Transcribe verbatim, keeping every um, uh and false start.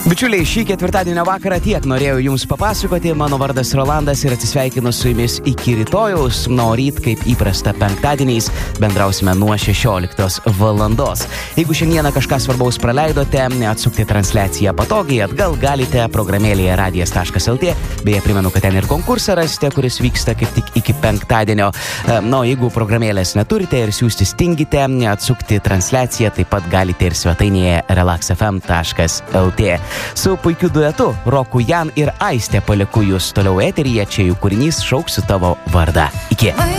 Bičiuliai, šį ketvirtadienio vakarą tiek norėjau jums papasakoti. Mano vardas Rolandas ir atsisveikinu su jumis iki rytojaus. Na, o ryt, kaip įprasta penktadieniais, bendrausime nuo šešioliktos valandos. Jeigu šiandieną kažką svarbaus praleidote, atsukti transliaciją patogiai atgal galite programėlėje radijas taškas lt. Beje, primenu, kad ten ir konkursą rasite, kuris vyksta kaip tik iki penktadienio. Na, o jeigu programėlės neturite ir siųsti stingite, atsukti transliaciją taip pat galite ir svetainėje relax f m taškas lt. Su puikiu duetu Roku Jan ir Aistė palieku jūs toliau eteryje, čia jų kūrinys Šauksiu tavo vardą. Iki.